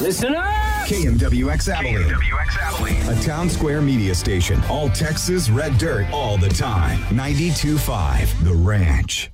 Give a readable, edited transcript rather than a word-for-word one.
Listen up! KMWX Abilene. A town square media station. All Texas red dirt all the time. 92.5 The Ranch.